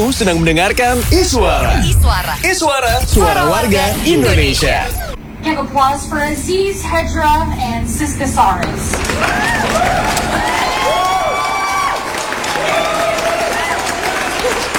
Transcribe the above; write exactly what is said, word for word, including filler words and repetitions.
Kamu sedang mendengarkan Iswara. Iswara. Iswara, suara warga Indonesia. Give applause for Aziz, Hedra, and Siskasaurus.